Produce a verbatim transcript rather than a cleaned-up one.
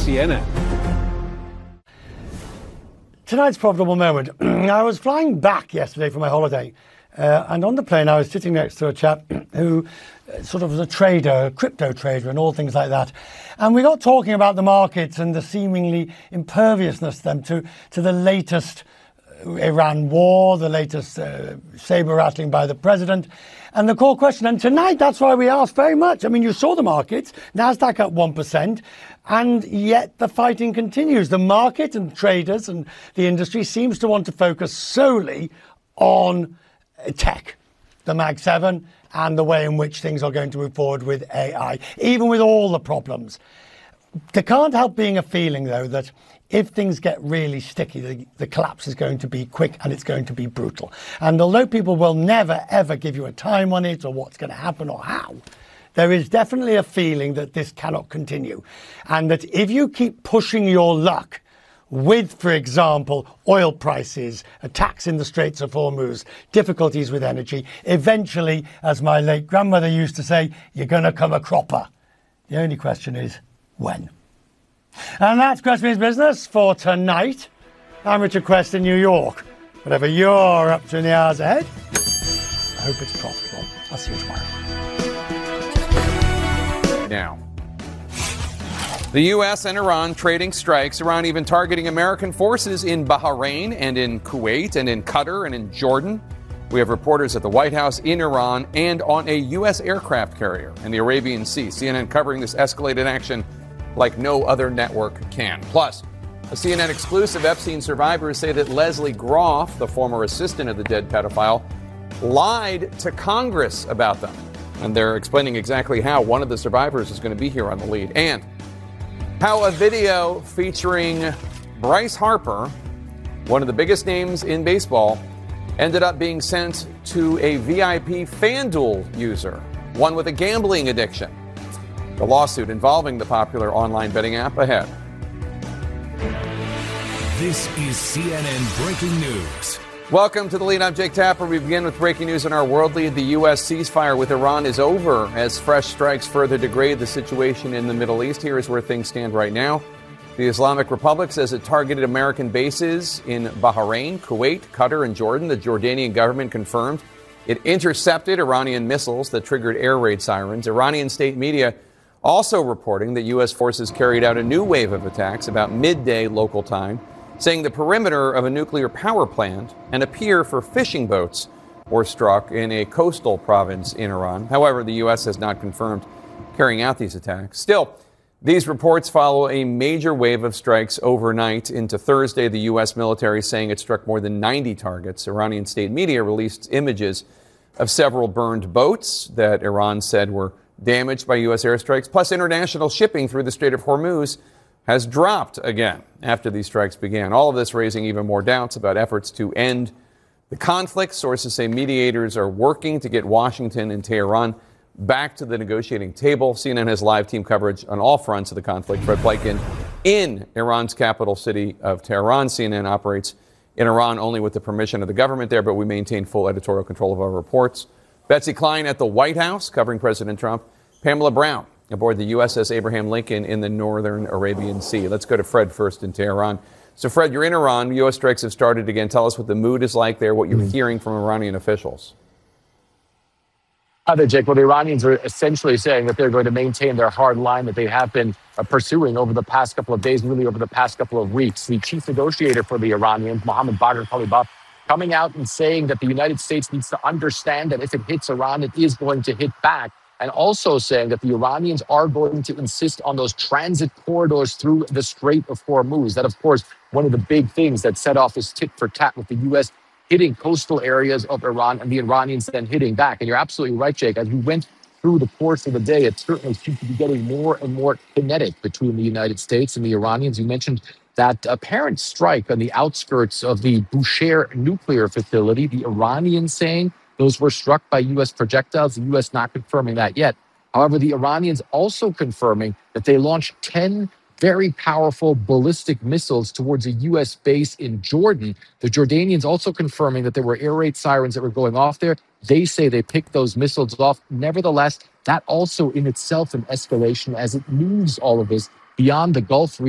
C N N. Tonight's profitable moment. I was flying back yesterday from my holiday, uh, and on the plane I was sitting next to a chap who uh, sort of was a trader, a crypto trader and all things like that. And we got talking about the markets and the seemingly imperviousness to them to, to the latest Iran war, the latest uh, saber rattling by the president. And the core question, and tonight that's why we asked very much. I mean, you saw the markets, NASDAQ up one percent, and yet the fighting continues. The market and traders and the industry seems to want to focus solely on tech, the Mag seven, and the way in which things are going to move forward with A I, even with all the problems. There can't help being a feeling, though, that if things get really sticky, the, the collapse is going to be quick and it's going to be brutal. And although people will never, ever give you a time on it or what's going to happen or how, there is definitely a feeling that this cannot continue. And that if you keep pushing your luck with, for example, oil prices, attacks in the Straits of Hormuz, difficulties with energy, eventually, as my late grandmother used to say, you're going to come a cropper. The only question is, when? And that's Quest Means Business for tonight. I'm Richard Quest in New York. Whatever you're up to in the hours ahead, I hope it's profitable. I'll see you tomorrow. Now, the U S and Iran trading strikes. Iran even targeting American forces in Bahrain and in Kuwait and in Qatar and in Jordan. We have reporters at the White House, in Iran, and on a U S aircraft carrier in the Arabian Sea. C N N covering this escalated action like no other network can. Plus, a C N N exclusive, Epstein survivors say that Leslie Groff, the former assistant of the dead pedophile, lied to Congress about them. And they're explaining exactly how. One of the survivors is going to be here on The Lead. And how a video featuring Bryce Harper, one of the biggest names in baseball, ended up being sent to a V I P FanDuel user, one with a gambling addiction. The lawsuit involving the popular online betting app ahead. This is C N N Breaking News. Welcome to The Lead. I'm Jake Tapper. We begin with breaking news in our world lead. The U S ceasefire with Iran is over as fresh strikes further degrade the situation in the Middle East. Here is where things stand right now. The Islamic Republic says it targeted American bases in Bahrain, Kuwait, Qatar, and Jordan. The Jordanian government confirmed it intercepted Iranian missiles that triggered air raid sirens. Iranian state media also reporting that U S forces carried out a new wave of attacks about midday local time, saying the perimeter of a nuclear power plant and a pier for fishing boats were struck in a coastal province in Iran. However, the U S has not confirmed carrying out these attacks. Still, these reports follow a major wave of strikes overnight into Thursday. The U S military saying it struck more than ninety targets. Iranian state media released images of several burned boats that Iran said were damaged by U S airstrikes. Plus, international shipping through the Strait of Hormuz has dropped again after these strikes began. All of this raising even more doubts about efforts to end the conflict. Sources say mediators are working to get Washington and Tehran back to the negotiating table. C N N has live team coverage on all fronts of the conflict. Fred Pleitgen in Iran's capital city of Tehran. C N N operates in Iran only with the permission of the government there, but we maintain full editorial control of our reports. Betsy Klein at the White House covering President Trump. Pamela Brown aboard the U S S Abraham Lincoln in the northern Arabian Sea. Let's go to Fred first in Tehran. So, Fred, you're in Iran. U S strikes have started again. Tell us what the mood is like there, what you're mm-hmm. hearing from Iranian officials. Hi there, Jake. Well, the Iranians are essentially saying that they're going to maintain their hard line that they have been uh, pursuing over the past couple of days, really over the past couple of weeks. The chief negotiator for the Iranians, Mohammad Bagher Kalibaf, coming out and saying that the United States needs to understand that if it hits Iran, it is going to hit back. And also saying that the Iranians are going to insist on those transit corridors through the Strait of Hormuz. That, of course, one of the big things that set off this tit for tat with the U S hitting coastal areas of Iran and the Iranians then hitting back. And you're absolutely right, Jake. As we went through the course of the day, it certainly seems to be getting more and more kinetic between the United States and the Iranians. You mentioned that apparent strike on the outskirts of the Bushehr nuclear facility, the Iranians saying those were struck by U S projectiles, the U S not confirming that yet. However, the Iranians also confirming that they launched ten very powerful ballistic missiles towards a U S base in Jordan. The Jordanians also confirming that there were air raid sirens that were going off there. They say they picked those missiles off. Nevertheless, that also in itself an escalation as it moves all of this beyond the Gulf region.